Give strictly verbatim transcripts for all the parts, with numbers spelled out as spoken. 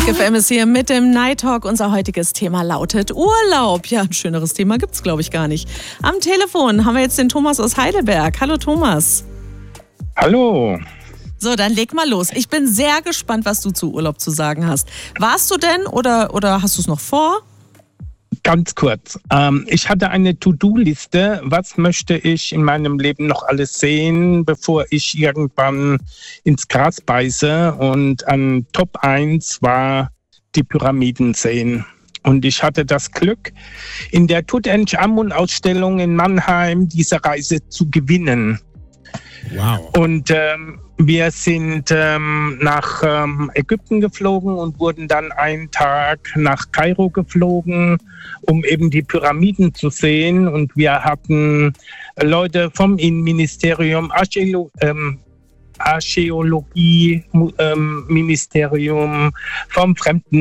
Classic F M ist hier mit dem Night Talk. Unser heutiges Thema lautet Urlaub. Ja, ein schöneres Thema gibt's, glaube ich, gar nicht. Am Telefon haben wir jetzt den Thomas aus Heidelberg. Hallo Thomas. Hallo. So, dann leg mal los. Ich bin sehr gespannt, was du zu Urlaub zu sagen hast. Warst du denn oder, oder hast du es noch vor? Ganz kurz. Ähm, ich hatte eine To-Do-Liste. Was möchte ich in meinem Leben noch alles sehen, bevor ich irgendwann ins Gras beiße? Und an Top eins war die Pyramiden sehen. Und ich hatte das Glück, in der Tutanchamun-Ausstellung in Mannheim diese Reise zu gewinnen. Wow. Und ähm, wir sind ähm, nach ähm, Ägypten geflogen und wurden dann einen Tag nach Kairo geflogen, um eben die Pyramiden zu sehen. Und wir hatten Leute vom Innenministerium, Archäolo- ähm, Archäologie-Ministerium, ähm, vom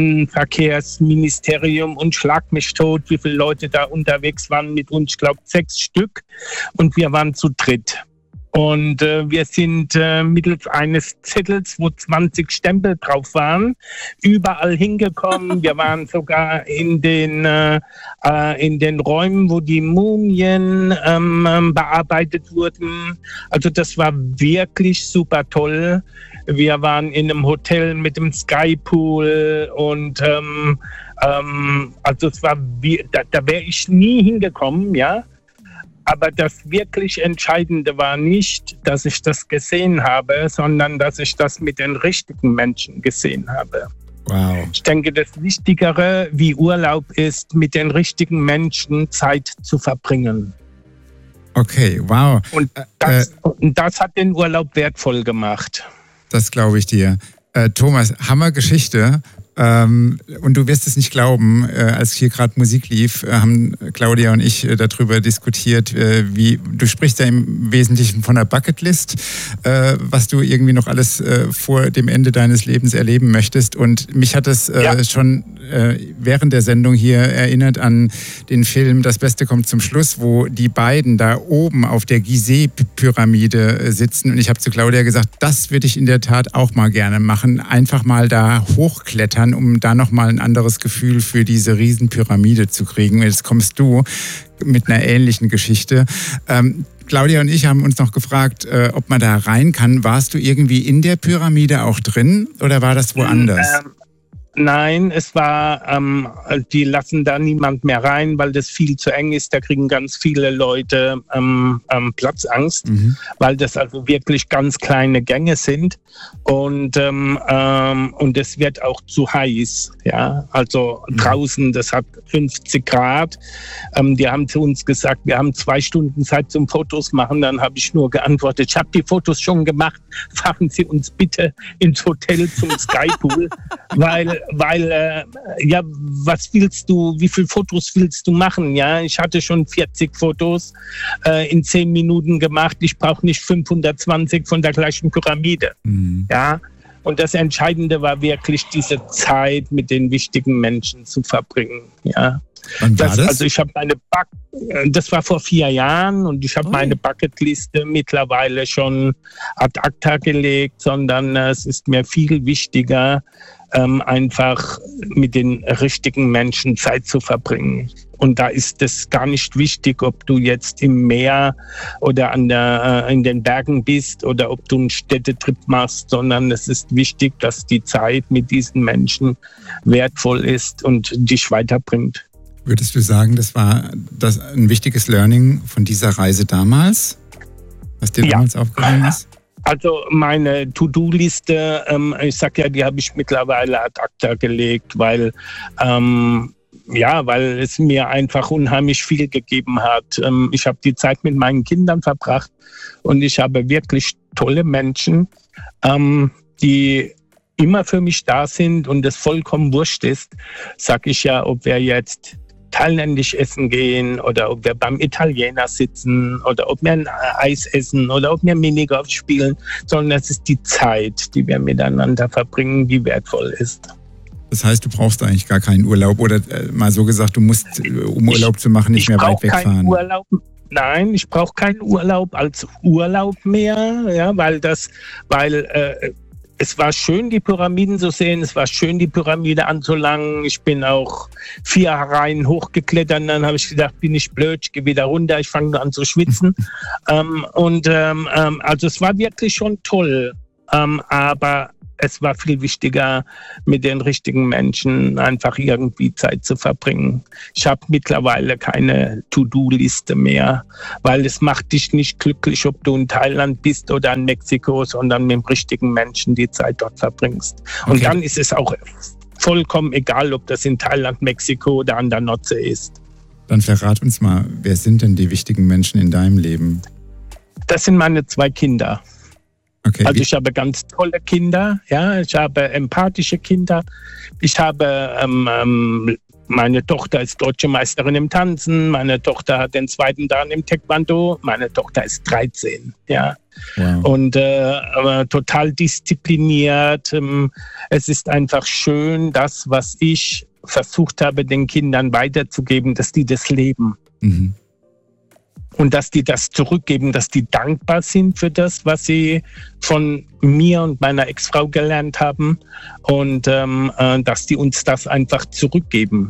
Fremdenverkehrsministerium und schlag mich tot, wie viele Leute da unterwegs waren mit uns. Ich glaube sechs Stück. Und wir waren zu dritt. Und äh, wir sind äh, mittels eines Zettels, wo zwanzig Stempel drauf waren, überall hingekommen. Wir waren sogar in den, äh, in den Räumen, wo die Mumien ähm, bearbeitet wurden. Also das war wirklich super toll. Wir waren in einem Hotel mit dem Skypool und ähm, ähm, also es war, wie, da, da wäre ich nie hingekommen, ja. Aber das wirklich Entscheidende war nicht, dass ich das gesehen habe, sondern dass ich das mit den richtigen Menschen gesehen habe. Wow. Ich denke, das Wichtigere wie Urlaub ist, mit den richtigen Menschen Zeit zu verbringen. Okay, wow. Und das, äh, und das hat den Urlaub wertvoll gemacht. Das glaube ich dir. Äh, Thomas, Hammergeschichte. Ähm, und du wirst es nicht glauben, äh, als hier gerade Musik lief, äh, haben Claudia und ich äh, darüber diskutiert, äh, wie du sprichst ja im Wesentlichen von der Bucketlist, äh, was du irgendwie noch alles äh, vor dem Ende deines Lebens erleben möchtest. Und mich hat es äh, ja. schon äh, während der Sendung hier erinnert an den Film Das Beste kommt zum Schluss, wo die beiden da oben auf der Gizeh-Pyramide äh, sitzen. Und ich habe zu Claudia gesagt, das würde ich in der Tat auch mal gerne machen. Einfach mal da hochklettern, um da nochmal ein anderes Gefühl für diese Riesenpyramide zu kriegen. Jetzt kommst du mit einer ähnlichen Geschichte. Ähm, Claudia und ich haben uns noch gefragt, äh, ob man da rein kann. Warst du irgendwie in der Pyramide auch drin oder war das woanders? Ähm, nein, es war, ähm, die lassen da niemand mehr rein, weil das viel zu eng ist. Da kriegen ganz viele Leute ähm, ähm, Platzangst, mhm. weil das also wirklich ganz kleine Gänge sind. Und, ähm, ähm, und es wird auch zu heiß. Ja? Also mhm. draußen, das hat fünfzig Grad. Ähm, die haben zu uns gesagt, wir haben zwei Stunden Zeit zum Fotos machen. Dann habe ich nur geantwortet, ich habe die Fotos schon gemacht. Fahren Sie uns bitte ins Hotel zum Skypool, weil Weil, äh, ja, was willst du, wie viele Fotos willst du machen? Ja, ich hatte schon vierzig Fotos äh, in zehn Minuten gemacht. Ich brauche nicht fünfhundertzwanzig von der gleichen Pyramide. Mhm. Ja, und das Entscheidende war wirklich, diese Zeit mit den wichtigen Menschen zu verbringen. Ja. Wann war das, das? Also ich habe meine Buck, das war vor vier Jahren und ich habe oh. meine Bucketliste mittlerweile schon ad acta gelegt, sondern äh, es ist mir viel wichtiger, ähm, einfach mit den richtigen Menschen Zeit zu verbringen. Und da ist es gar nicht wichtig, ob du jetzt im Meer oder an der, äh, in den Bergen bist oder ob du einen Städtetrip machst, sondern es ist wichtig, dass die Zeit mit diesen Menschen wertvoll ist und dich weiterbringt. Würdest du sagen, das war das ein wichtiges Learning von dieser Reise damals, was dir ja. damals aufgefallen ist? Also meine To-Do-Liste, ähm, ich sag ja, die habe ich mittlerweile ad acta gelegt, weil ähm, ja, weil es mir einfach unheimlich viel gegeben hat. Ähm, ich habe die Zeit mit meinen Kindern verbracht und ich habe wirklich tolle Menschen, ähm, die immer für mich da sind und es vollkommen wurscht ist, sag ich ja, ob wir jetzt thailändisch essen gehen oder ob wir beim Italiener sitzen oder ob wir ein Eis essen oder ob wir Minigolf spielen, sondern es ist die Zeit, die wir miteinander verbringen, die wertvoll ist. Das heißt, du brauchst eigentlich gar keinen Urlaub oder äh, mal so gesagt, du musst, um Urlaub ich, zu machen, nicht mehr weit wegfahren. Urlaub, nein, ich brauche keinen Urlaub als Urlaub mehr, ja, weil das, weil äh, es war schön, die Pyramiden zu sehen. Es war schön, die Pyramide anzulangen. Ich bin auch vier Reihen hochgeklettert. Und dann habe ich gedacht, bin ich blöd, ich gehe wieder runter. Ich fange an zu schwitzen. ähm, und ähm, also es war wirklich schon toll. Ähm, aber es war viel wichtiger, mit den richtigen Menschen einfach irgendwie Zeit zu verbringen. Ich habe mittlerweile keine To-Do-Liste mehr, weil es macht dich nicht glücklich, ob du in Thailand bist oder in Mexiko, sondern mit dem richtigen Menschen die Zeit dort verbringst. Und okay. Dann ist es auch vollkommen egal, ob das in Thailand, Mexiko oder an der Nordsee ist. Dann verrat uns mal, wer sind denn die wichtigen Menschen in deinem Leben? Das sind meine zwei Kinder. Okay. Also ich habe ganz tolle Kinder, ja, ich habe empathische Kinder. Ich habe, ähm, ähm, meine Tochter ist deutsche Meisterin im Tanzen, meine Tochter hat den zweiten Dan im Taekwondo, meine Tochter ist dreizehn, ja. Wow. Und äh, aber total diszipliniert. Ähm, es ist einfach schön, das, was ich versucht habe, den Kindern weiterzugeben, dass die das leben. Mhm. Und dass die das zurückgeben, dass die dankbar sind für das, was sie von mir und meiner Ex-Frau gelernt haben. Und ähm, äh, dass die uns das einfach zurückgeben.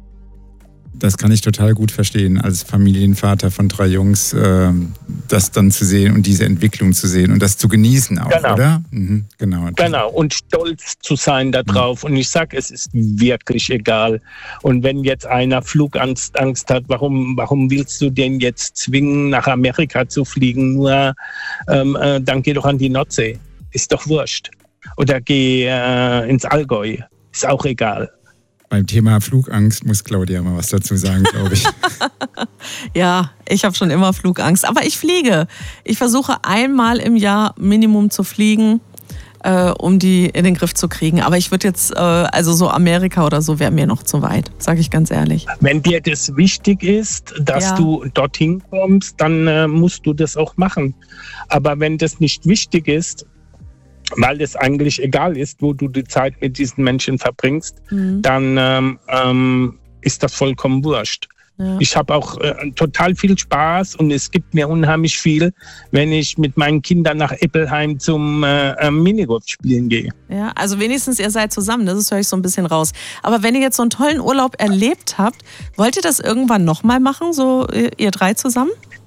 Das kann ich total gut verstehen, als Familienvater von drei Jungs, äh, das dann zu sehen und diese Entwicklung zu sehen und das zu genießen auch, genau. Oder? Mhm, genau. Genau, und stolz zu sein darauf. Mhm. Und ich sage, es ist wirklich egal. Und wenn jetzt einer Flugangst Angst hat, warum, warum willst du den jetzt zwingen, nach Amerika zu fliegen? Nur ähm, äh, dann geh doch an die Nordsee. Ist doch wurscht. Oder geh äh, ins Allgäu. Ist auch egal. Beim Thema Flugangst muss Claudia mal was dazu sagen, glaube ich. Ja, ich habe schon immer Flugangst. Aber ich fliege. Ich versuche einmal im Jahr Minimum zu fliegen, äh, um die in den Griff zu kriegen. Aber ich würde jetzt, äh, also so Amerika oder so wäre mir noch zu weit, sage ich ganz ehrlich. Wenn dir das wichtig ist, dass ja. du dorthin kommst, dann äh, musst du das auch machen. Aber wenn das nicht wichtig ist, weil es eigentlich egal ist, wo du die Zeit mit diesen Menschen verbringst, mhm. dann ähm, ähm, ist das vollkommen wurscht. Ja. Ich habe auch äh, total viel Spaß und es gibt mir unheimlich viel, wenn ich mit meinen Kindern nach Eppelheim zum äh, äh, Minigolf spielen gehe. Ja, also wenigstens ihr seid zusammen, das höre ich so ein bisschen raus. Aber wenn ihr jetzt so einen tollen Urlaub erlebt habt, wollt ihr das irgendwann nochmal machen, so ihr drei zusammen?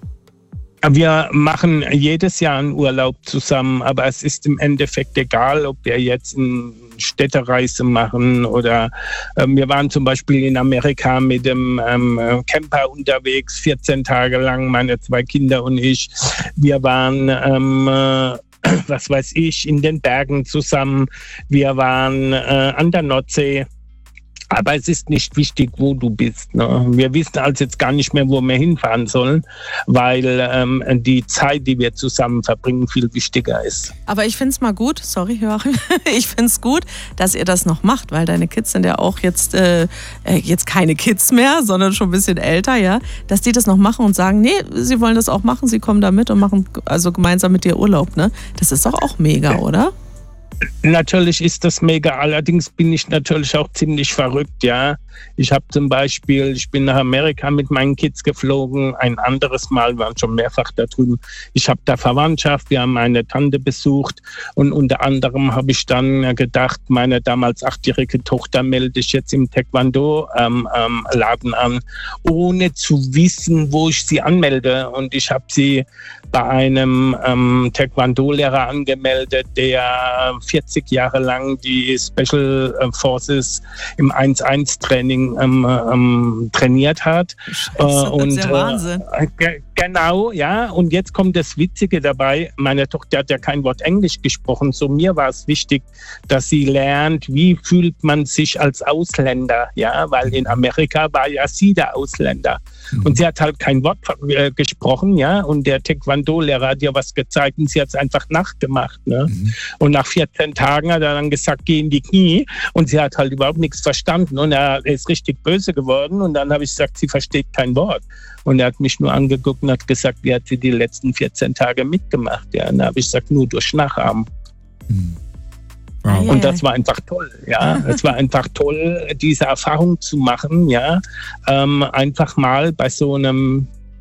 Wir machen jedes Jahr einen Urlaub zusammen, aber es ist im Endeffekt egal, ob wir jetzt eine Städtereise machen oder äh, wir waren zum Beispiel in Amerika mit dem ähm, Camper unterwegs, vierzehn Tage lang, meine zwei Kinder und ich. Wir waren, ähm, äh, was weiß ich, in den Bergen zusammen. Wir waren äh, an der Nordsee. Aber es ist nicht wichtig, wo du bist. Ne? Wir wissen also jetzt gar nicht mehr, wo wir hinfahren sollen, weil ähm, die Zeit, die wir zusammen verbringen, viel wichtiger ist. Aber ich finde es mal gut, sorry Joachim, ich finde es gut, dass ihr das noch macht, weil deine Kids sind ja auch jetzt, äh, jetzt keine Kids mehr, sondern schon ein bisschen älter, ja, dass die das noch machen und sagen, nee, sie wollen das auch machen, sie kommen da mit und machen also gemeinsam mit dir Urlaub. Ne? Das ist doch auch mega, oder? Natürlich ist das mega, allerdings bin ich natürlich auch ziemlich verrückt, ja. Ich habe zum Beispiel, ich bin nach Amerika mit meinen Kids geflogen, ein anderes Mal, wir waren schon mehrfach da drüben. Ich habe da Verwandtschaft, wir haben meine Tante besucht und unter anderem habe ich dann gedacht, meine damals achtjährige Tochter melde ich jetzt im Taekwondo-Laden ähm, ähm, an, ohne zu wissen, wo ich sie anmelde. Und ich habe sie bei einem ähm, Taekwondo-Lehrer angemeldet, der vierzig Jahre lang die Special Forces im eins eins Training ähm, ähm, trainiert hat. Scheiße, äh, und, das ist ja Wahnsinn. Äh, ge- genau, ja. Und jetzt kommt das Witzige dabei. Meine Tochter hat ja kein Wort Englisch gesprochen. So mir war es wichtig, dass sie lernt, wie fühlt man sich als Ausländer, ja, weil in Amerika war ja sie der Ausländer. Mhm. Und sie hat halt kein Wort äh, gesprochen, ja. Und der Taekwondo-Lehrer hat ihr was gezeigt und sie hat es einfach nachgemacht, ne? Mhm. Und nach vierzehn Tagen hat er dann gesagt, geh in die Knie. Und sie hat halt überhaupt nichts verstanden. Und er ist richtig böse geworden. Und dann habe ich gesagt, sie versteht kein Wort. Und er hat mich nur angeguckt und hat gesagt, wie hat sie die letzten vierzehn Tage mitgemacht. Ja, und da habe ich gesagt, nur durch Nachahmen. Mhm. Wow. Und das war einfach toll, ja. Es war einfach toll, diese Erfahrung zu machen, ja. Ähm, einfach mal bei so einem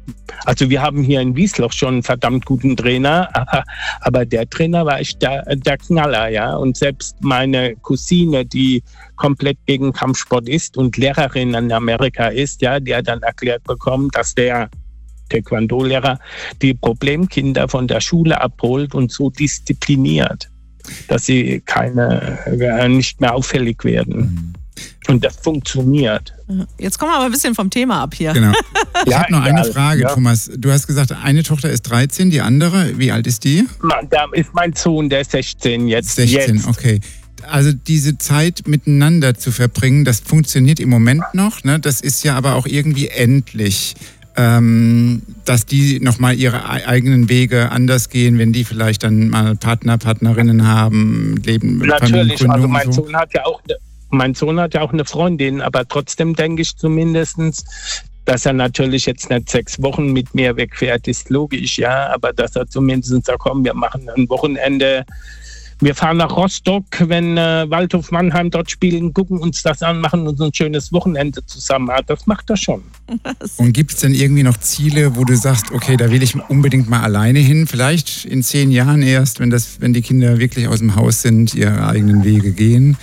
also wir haben hier in Wiesloch schon einen verdammt guten Trainer, aber, aber der Trainer war echt der, der Knaller, ja. Und selbst meine Cousine, die komplett gegen Kampfsport ist und Lehrerin in Amerika ist, ja, die hat dann erklärt bekommen, dass der Taekwondo-Lehrer die Problemkinder von der Schule abholt und so diszipliniert, dass sie keine, nicht mehr auffällig werden. Mhm. Und das funktioniert. Jetzt kommen wir aber ein bisschen vom Thema ab hier. Genau. Ich ja, habe noch egal. eine Frage, ja. Thomas. Du hast gesagt, eine Tochter ist dreizehn, die andere, wie alt ist die? Da ist mein Sohn, der ist sechzehn jetzt. sechzehn, jetzt. Okay. Also diese Zeit miteinander zu verbringen, das funktioniert im Moment noch, ne? Das ist ja aber auch irgendwie endlich. Ähm, dass die nochmal ihre eigenen Wege anders gehen, wenn die vielleicht dann mal Partner, Partnerinnen haben, leben. Natürlich, also mein so. Sohn hat ja auch, mein Sohn hat ja auch eine Freundin, aber trotzdem denke ich zumindestens, dass er natürlich jetzt nicht sechs Wochen mit mir wegfährt, ist logisch, ja, aber dass er zumindest sagt, komm, wir machen ein Wochenende. Wir fahren nach Rostock, wenn äh, Waldhof Mannheim dort spielen, gucken uns das an, machen uns ein schönes Wochenende zusammen. Das macht er schon. Und gibt es denn irgendwie noch Ziele, wo du sagst, okay, da will ich unbedingt mal alleine hin? Vielleicht in zehn Jahren erst, wenn, das, wenn die Kinder wirklich aus dem Haus sind, ihre eigenen Wege gehen?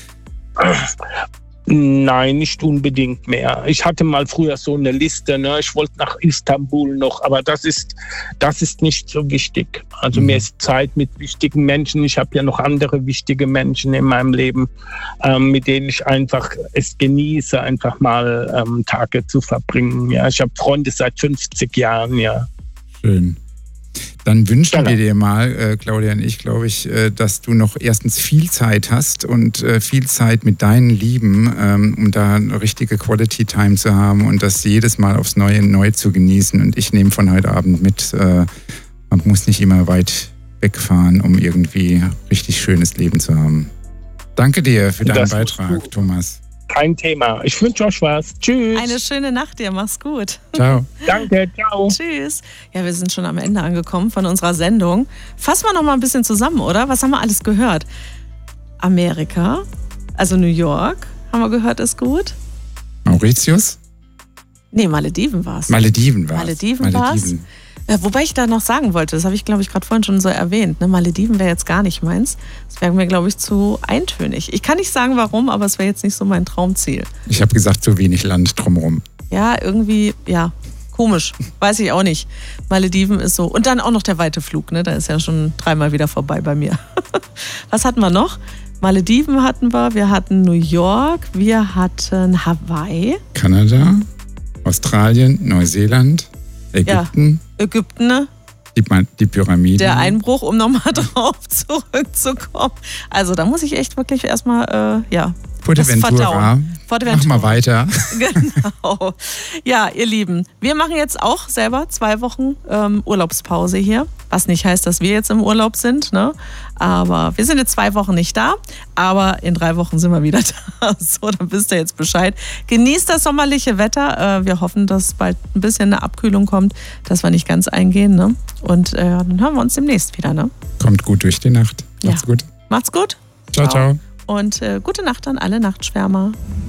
Nein, nicht unbedingt mehr. Ich hatte mal früher so eine Liste, ne? Ich wollte nach Istanbul noch, aber das ist, das ist nicht so wichtig. Also mhm. mir ist Zeit mit wichtigen Menschen. Ich habe ja noch andere wichtige Menschen in meinem Leben, ähm, mit denen ich einfach es genieße, einfach mal ähm, Tage zu verbringen. Ja, ich habe Freunde seit fünfzig Jahren, ja. Schön. Dann wünschen genau. wir dir mal, äh, Claudia und ich, glaube ich, äh, dass du noch erstens viel Zeit hast und äh, viel Zeit mit deinen Lieben, ähm, um da eine richtige Quality Time zu haben und das jedes Mal aufs Neue neu zu genießen. Und ich nehme von heute Abend mit, äh, man muss nicht immer weit wegfahren, um irgendwie ein richtig schönes Leben zu haben. Danke dir für deinen das Beitrag, Thomas. Kein Thema. Ich wünsche euch was. Tschüss. Eine schöne Nacht dir. Mach's gut. Ciao. Danke. Ciao. Tschüss. Ja, wir sind schon am Ende angekommen von unserer Sendung. Fassen wir noch mal ein bisschen zusammen, oder? Was haben wir alles gehört? Amerika, also New York, haben wir gehört, ist gut. Mauritius? Nee, Malediven war's. Malediven war's. Malediven, Malediven. war's. Ja, wobei ich da noch sagen wollte, das habe ich, glaube ich, gerade vorhin schon so erwähnt, ne? Malediven wäre jetzt gar nicht meins. Das wäre mir, glaube ich, zu eintönig. Ich kann nicht sagen, warum, aber es wäre jetzt nicht so mein Traumziel. Ich habe gesagt, zu wenig Land drumherum. Ja, irgendwie, ja, komisch. Weiß ich auch nicht. Malediven ist so. Und dann auch noch der weite Flug, ne? Da ist ja schon dreimal wieder vorbei bei mir. Was hatten wir noch? Malediven hatten wir, wir hatten New York, wir hatten Hawaii. Kanada, Australien, Neuseeland. Ägypten. Ja, Ägypten, ne? Die, die Pyramiden. Der Einbruch, um nochmal drauf zurückzukommen. Also da muss ich echt wirklich erstmal, äh, ja, Fuerteventura. Mach mal weiter. Genau. Ja, ihr Lieben, wir machen jetzt auch selber zwei Wochen ähm, Urlaubspause hier. Was nicht heißt, dass wir jetzt im Urlaub sind, ne? Aber wir sind jetzt zwei Wochen nicht da. Aber in drei Wochen sind wir wieder da. So, dann wisst ihr jetzt Bescheid. Genießt das sommerliche Wetter. Äh, wir hoffen, dass bald ein bisschen eine Abkühlung kommt, dass wir nicht ganz eingehen, ne? Und äh, dann hören wir uns demnächst wieder, ne? Kommt gut durch die Nacht. Macht's ja. gut. Macht's gut. Ciao, ciao. Und äh, gute Nacht an alle Nachtschwärmer.